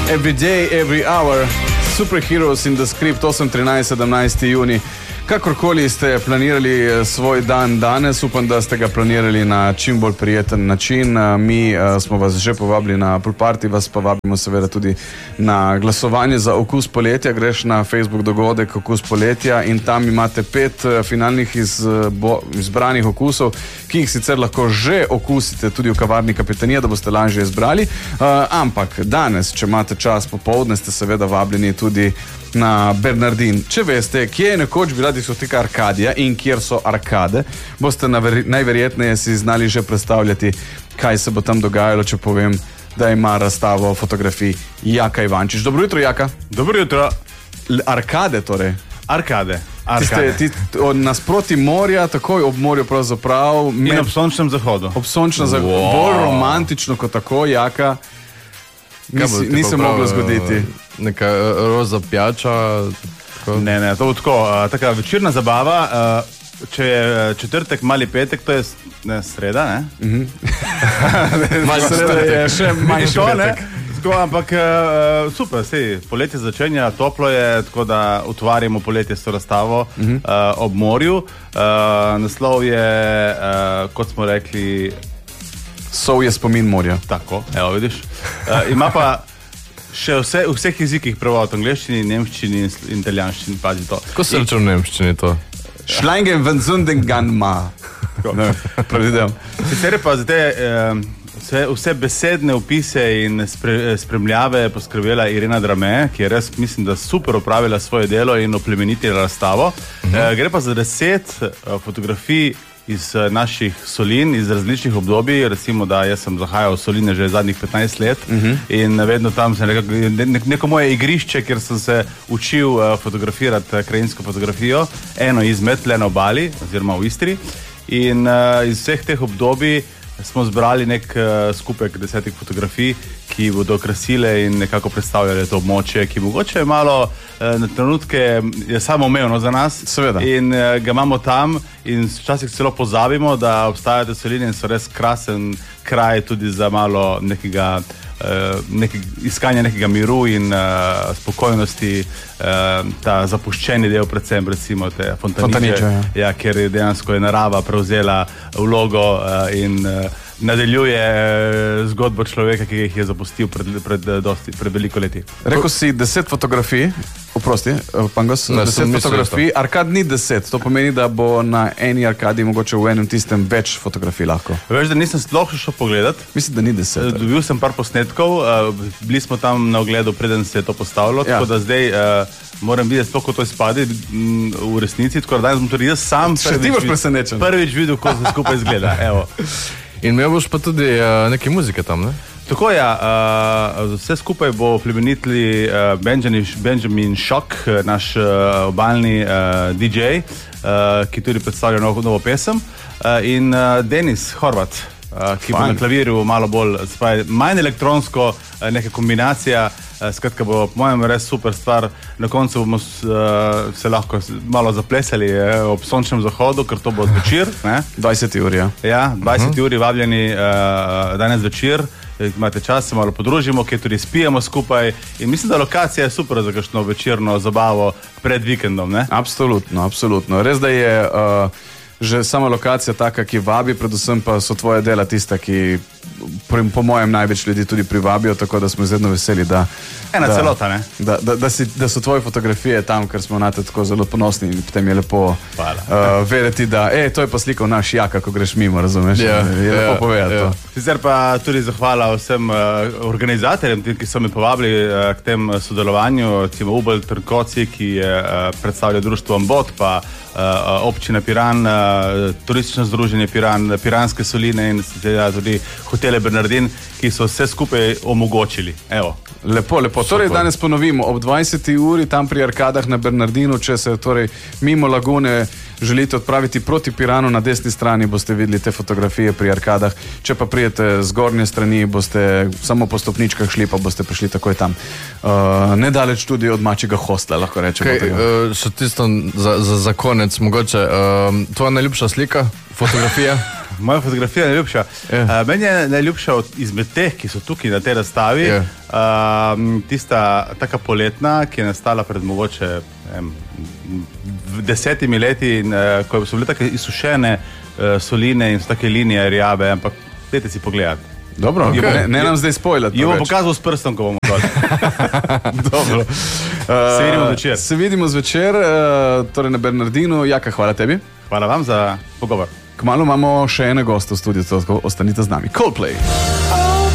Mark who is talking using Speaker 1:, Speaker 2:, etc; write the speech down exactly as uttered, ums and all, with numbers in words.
Speaker 1: Every day, every hour, Superheroes in the Script, osem, trinajst, sedemnajsti junij. Kakorkoli ste planirali svoj dan danes, upam, da ste ga planirali na čim bolj prijeten način. Mi uh, smo vas že povabili na pool party, vas pa vabimo seveda tudi na glasovanje za okus poletja. Greš na Facebook dogodek Okus poletja in tam imate pet uh, finalnih iz, bo, izbranih okusov, ki jih sicer lahko že okusite tudi v kavarni Kapitanija, da boste lažje izbrali. Uh, ampak danes, če imate čas popoldne, ste seveda vabljeni tudi na Bernardin. Če veste, kje je nekoč bila diskoteka Arkadija in kjer so arkade, boste najverjetneje si znali že predstavljati, kaj se bo tam dogajalo, če povem, da ima razstavo fotografij Jaka Ivančič. Dobro jutro, Jaka.
Speaker 2: Dobro jutro.
Speaker 1: Arkade torej.
Speaker 2: Arkade.
Speaker 1: Arkade. Tiste, ti, od nasproti morja, takoj ob morju pravzaprav.
Speaker 2: In med, ob sončnem zahodu.
Speaker 1: Ob sončnem zahodu. Wow. Bolj romantično kot tako, Jaka. Nisi, ni se moglo zgoditi.
Speaker 3: Neka roza pijača.
Speaker 2: Ne, ne, to bo tako. Uh, taka večerna zabava, uh, če je četrtek, mali petek, to je ne, sreda, ne?
Speaker 1: Mm-hmm. Mali sreda je še manjši petek.
Speaker 2: Tako, ampak uh, super, sej, poletje začenja, toplo je, tako da utvarjamo poletje s to razstavo mm-hmm. uh, ob morju. Uh, naslov je, uh, kot smo rekli,
Speaker 1: Sov je spomin morja.
Speaker 2: Tako, evo vidiš. Uh, ima pa še vse, v vseh jezikih prevod, angleščini, nemščini in italijanščini, pazi to.
Speaker 3: Ko se reče v nemščini to?
Speaker 1: Schlangen van Zundengan ma. Ne, previdem.
Speaker 2: Sicer je pa za te uh, vse, vse besedne opise in spre, spremljave poskrbela Irena Drame, ki je res, mislim, da super opravila svoje delo in oplemenitila razstavo. Uh-huh. Uh, gre pa za deset uh, fotografij iz naših solin, iz različnih obdobij, recimo, da jaz sem zahajal v soline že zadnjih petnajst let uh-huh. in vedno tam sem nekako, ne, neko moje igrišče, kjer sem se učil uh, fotografirati krajinsko fotografijo, eno izmed, le na Obali, oziroma v Istri, in uh, iz vseh teh obdobij smo zbrali nek uh, skupek desetih fotografij, ki bodo krasile in nekako predstavljale to območje, ki mogoče je malo uh, na trenutke je samoumevno za nas.
Speaker 1: Seveda.
Speaker 2: In uh, ga imamo tam in včasih celo pozabimo, da obstajajo soline in so res krasen kraj tudi za malo nekega Uh, neki, iskanje nekega miru in uh, spokojnosti, uh, ta zapuščeni del, predvsem recimo te Fontaniče,
Speaker 1: ja.
Speaker 2: Ja, ker je dejansko je narava prevzela vlogo uh, in uh, nadaljuje uh, zgodbo človeka, ki jih je zapustil pred, pred, dosti, pred veliko leti.
Speaker 1: Rekel si deset fotografij, oprosti, Pangos,
Speaker 3: ne,
Speaker 1: deset fotografij, arkad ni deset, to pomeni, da bo na eni arkadi mogoče v enem tistem več fotografij lahko.
Speaker 2: Veš, da nisem sploh šel pogledat.
Speaker 1: Mislim, da ni deset.
Speaker 2: Dobil sem par posnetkov, uh, bili smo tam na ogledu, preden se je to postavilo, ja. Tako da zdaj uh, moram videti, kako to izpade m, v resnici, tako da danes bom tudi jaz sam
Speaker 1: Še ti boš presenečen.
Speaker 2: Prvič videl, kako se skupaj izgleda. Evo.
Speaker 3: In imel boš pa tudi uh, neke muzike tam, ne?
Speaker 2: Tako ja, uh, vse skupaj bo plemenitili uh, Benjamin, Benjamin Šok, naš uh, obalni uh, D J, uh, ki tudi predstavlja novo, novo pesem, uh, in uh, Denis Horvat, uh, ki Fine. Bo na klavirju malo bolj, spravi, manj elektronsko, uh, neka kombinacija, uh, skratka bo po mojem res super stvar. Na koncu bomo uh, se lahko malo zaplesali uh, ob sončnem zahodu, ker to bo zvečer.
Speaker 1: dvajset ur, ja.
Speaker 2: Ja, dvajset uh-huh. uri vabljeni uh, danes zvečer. Imate čas, se malo podružimo, kjer tudi spijemo skupaj in mislim, da lokacija je super za kakšno večerno zabavo pred vikendom, ne?
Speaker 1: Absolutno, absolutno. Res, da je uh, že sama lokacija taka, ki vabi, predvsem pa so tvoje dela tista, ki po mojem največ ljudi tudi privabijo, tako da smo izredno veseli, da,
Speaker 2: Ena
Speaker 1: da,
Speaker 2: celota, ne?
Speaker 1: Da, da, da, si, da so tvoje fotografije tam, ker smo na te tako zelo ponosni in potem je lepo uh, verjeti, da e, to je pa slikal naš Jaka, ko greš mimo, razumeš?
Speaker 3: Ja,
Speaker 1: je lepo
Speaker 3: ja,
Speaker 1: povedati
Speaker 3: ja.
Speaker 1: to.
Speaker 2: Sicer pa tudi zahvala vsem uh, organizatorjem, ki so me povabili uh, k tem sodelovanju, recimo Ubel Trkoci, ki je uh, predstavlja društvo Ambot, pa uh, občina Piran, uh, turistično združenje Piran, Piranske soline in ja, tudi hotele Bernardin, ki so vse skupaj omogočili. Evo.
Speaker 1: Lepo, lepo. Torej, danes ponovimo, ob dvajseti uri tam pri Arkadah na Bernardinu, če se torej mimo Lagune želite odpraviti proti Piranu, na desni strani boste videli te fotografije pri Arkadah. Če pa prijete z gornje strani, boste samo po stopničkah šli, pa boste prišli takoj tam. Uh, nedaleč tudi od mačjega hostla, lahko rečemo.
Speaker 3: Okay, uh, še tisto za, za, za konec, mogoče. Uh, tvoja najljubša slika, fotografija?
Speaker 2: Moja fotografija je najljubša.
Speaker 3: Ja.
Speaker 2: Uh, meni je najljubša od, izmed teh, ki so tukaj na tej razstavi,
Speaker 3: Ja.
Speaker 2: uh, tista taka poletna, ki je nastala pred mogoče em, desetimi leti, in, uh, ko so bile tako izsušene uh, soline in so take linije rjave, ampak dajte si pogledati.
Speaker 1: Dobro,
Speaker 3: Okay.
Speaker 1: okay. ne, ne nam zdaj spoilati.
Speaker 2: Jo bom pokazal s prstom, ko bomo dol.
Speaker 1: Dobro. Uh,
Speaker 2: Se vidimo zvečer.
Speaker 1: Se vidimo zvečer, uh, torej na Bernardinu. Jaka, hvala tebi.
Speaker 2: Hvala vam za pogovor.
Speaker 1: Kmalu imamo še ene goste v studiu, tako ostanite z nami. Coldplay.